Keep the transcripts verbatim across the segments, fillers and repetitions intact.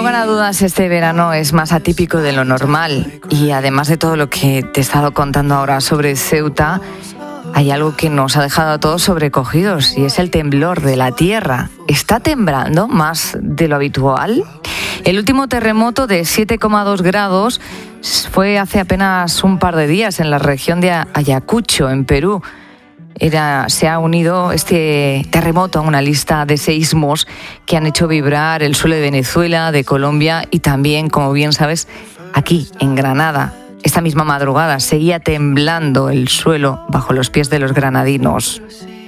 lugar a dudas, este verano es más atípico de lo normal. Y además de todo lo que te he estado contando ahora sobre Ceuta, hay algo que nos ha dejado a todos sobrecogidos y es el temblor de la tierra. ¿Está temblando más de lo habitual? El último terremoto de siete coma dos grados fue hace apenas un par de días en la región de Ayacucho, en Perú. Era, se ha unido este terremoto a una lista de seísmos que han hecho vibrar el suelo de Venezuela, de Colombia y también, como bien sabes, aquí en Granada. Esta misma madrugada seguía temblando el suelo bajo los pies de los granadinos.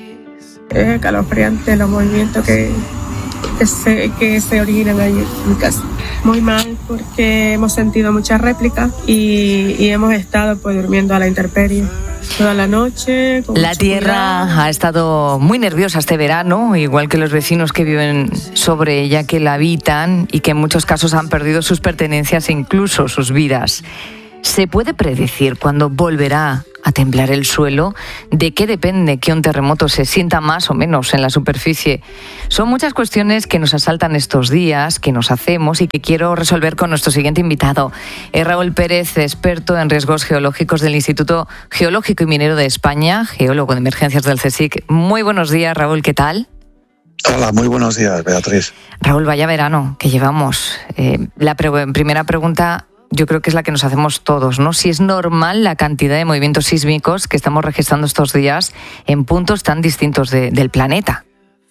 Es escalofriante los movimientos que, que, se, que se originan ahí en mi casa. Muy mal porque hemos sentido muchas réplicas y, y hemos estado pues durmiendo a la intemperie toda la noche. La tierra cuidado. Ha estado muy nerviosa este verano, igual que los vecinos que viven sobre ella, que la habitan y que en muchos casos han perdido sus pertenencias e incluso sus vidas. ¿Se puede predecir cuándo volverá a temblar el suelo? ¿De qué depende que un terremoto se sienta más o menos en la superficie? Son muchas cuestiones que nos asaltan estos días, que nos hacemos y que quiero resolver con nuestro siguiente invitado. Es Raúl Pérez, experto en riesgos geológicos del Instituto Geológico y Minero de España, geólogo de emergencias del CSIC. Muy buenos días, Raúl, ¿qué tal? Hola, muy buenos días, Beatriz. Raúl, vaya verano que llevamos. Eh, la pre- primera pregunta... Yo creo que es la que nos hacemos todos, ¿no? Si es normal la cantidad de movimientos sísmicos que estamos registrando estos días en puntos tan distintos de, del planeta.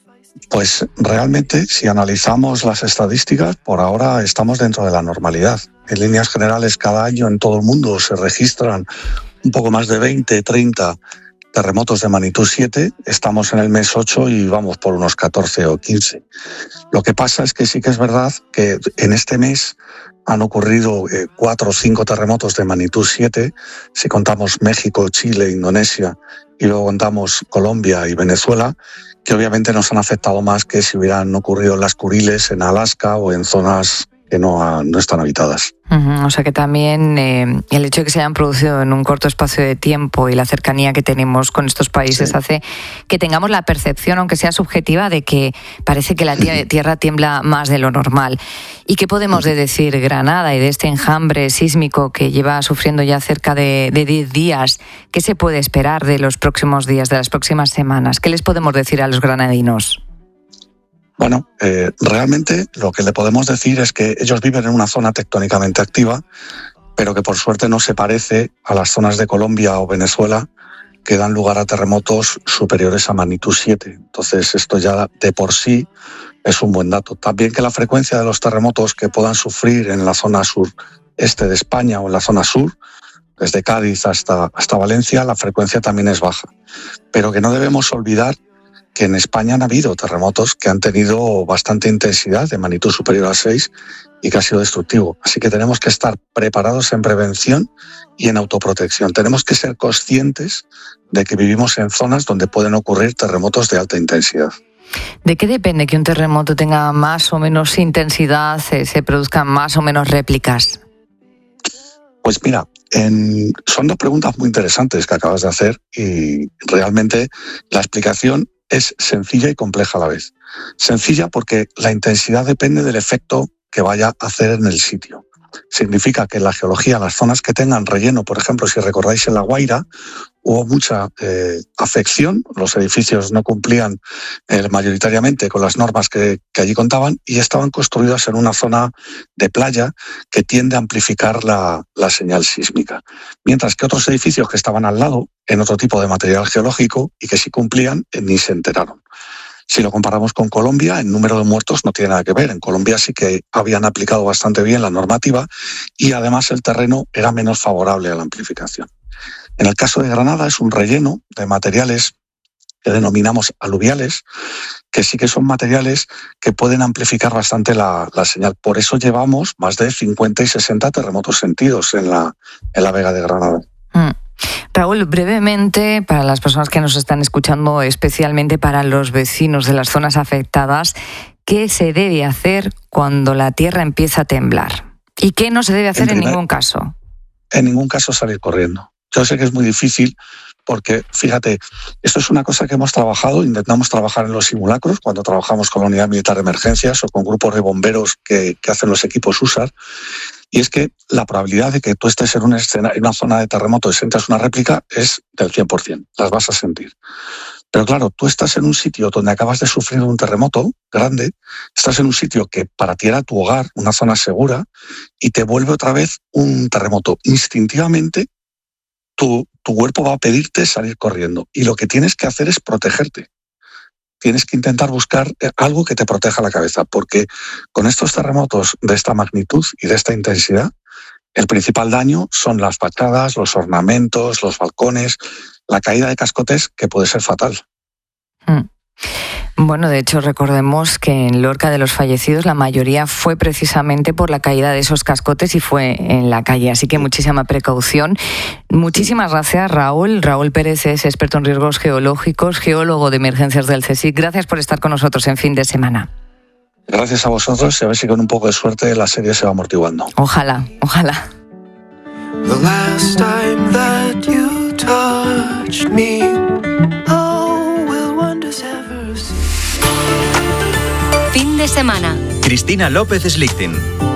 Pues realmente, si analizamos las estadísticas, por ahora estamos dentro de la normalidad. En líneas generales, cada año en todo el mundo se registran un poco más de veinte, treinta terremotos de magnitud siete. Estamos en el mes ocho y vamos por unos catorce o quince. Lo que pasa es que sí que es verdad que en este mes han ocurrido eh, cuatro o cinco terremotos de magnitud siete, si contamos México, Chile, Indonesia y luego contamos Colombia y Venezuela, que obviamente nos han afectado más que si hubieran ocurrido en las Kuriles, en Alaska o en zonas que no, no están habitadas. Uh-huh. O sea que también eh, el hecho de que se hayan producido en un corto espacio de tiempo y la cercanía que tenemos con estos países sí. hace que tengamos la percepción, aunque sea subjetiva, de que parece que la tierra tiembla más de lo normal. ¿Y qué podemos de decir Granada y de este enjambre sísmico que lleva sufriendo ya cerca de diez días? ¿Qué se puede esperar de los próximos días, de las próximas semanas? ¿Qué les podemos decir a los granadinos? Bueno, eh, realmente lo que le podemos decir es que ellos viven en una zona tectónicamente activa, pero que por suerte no se parece a las zonas de Colombia o Venezuela que dan lugar a terremotos superiores a magnitud siete. Entonces, esto ya de por sí es un buen dato. También que la frecuencia de los terremotos que puedan sufrir en la zona sureste de España o en la zona sur, desde Cádiz hasta, hasta Valencia, la frecuencia también es baja. Pero que no debemos olvidar que en España han habido terremotos que han tenido bastante intensidad, de magnitud superior a seis, y que ha sido destructivo. Así que tenemos que estar preparados en prevención y en autoprotección. Tenemos que ser conscientes de que vivimos en zonas donde pueden ocurrir terremotos de alta intensidad. ¿De qué depende que un terremoto tenga más o menos intensidad, se, se produzcan más o menos réplicas? Pues mira, en, son dos preguntas muy interesantes que acabas de hacer y realmente la explicación es sencilla y compleja a la vez. Sencilla porque la intensidad depende del efecto que vaya a hacer en el sitio. Significa que en la geología, las zonas que tengan relleno, por ejemplo, si recordáis en La Guaira, hubo mucha eh, afección, los edificios no cumplían eh, mayoritariamente con las normas que, que allí contaban y estaban construidas en una zona de playa que tiende a amplificar la, la señal sísmica. Mientras que otros edificios que estaban al lado, en otro tipo de material geológico y que sí cumplían, eh, ni se enteraron. Si lo comparamos con Colombia, el número de muertos no tiene nada que ver. En Colombia sí que habían aplicado bastante bien la normativa y además el terreno era menos favorable a la amplificación. En el caso de Granada es un relleno de materiales que denominamos aluviales, que sí que son materiales que pueden amplificar bastante la, la señal. Por eso llevamos más de cincuenta y sesenta terremotos sentidos en la, en la Vega de Granada. Mm. Raúl, brevemente, para las personas que nos están escuchando, especialmente para los vecinos de las zonas afectadas, ¿qué se debe hacer cuando la tierra empieza a temblar? ¿Y qué no se debe hacer en, primer, en ningún caso? En ningún caso salir corriendo. Yo sé que es muy difícil porque fíjate, esto es una cosa que hemos trabajado, intentamos trabajar en los simulacros cuando trabajamos con la Unidad Militar de Emergencias o con grupos de bomberos que, que hacen los equipos U S A R, y es que la probabilidad de que tú estés en una, escena, en una zona de terremoto y sientas una réplica es del cien por ciento, las vas a sentir. Pero claro, tú estás en un sitio donde acabas de sufrir un terremoto grande, estás en un sitio que para ti era tu hogar, una zona segura, y te vuelve otra vez un terremoto. Instintivamente, tu, tu cuerpo va a pedirte salir corriendo. Y lo que tienes que hacer es protegerte. Tienes que intentar buscar algo que te proteja la cabeza, porque con estos terremotos de esta magnitud y de esta intensidad, el principal daño son las fachadas, los ornamentos, los balcones, la caída de cascotes, que puede ser fatal. Mm. Bueno, de hecho, recordemos que en Lorca, de los fallecidos, la mayoría fue precisamente por la caída de esos cascotes y fue en la calle. Así que muchísima precaución. Muchísimas gracias, Raúl. Raúl Pérez es experto en riesgos geológicos, geólogo de emergencias del CSIC. Gracias por estar con nosotros en Fin de Semana. Gracias a vosotros y a ver si con un poco de suerte la serie se va amortiguando. Ojalá, ojalá. The last time that you touched me, oh, will wonders ever see. Fin de semana. Cristina López Slichting.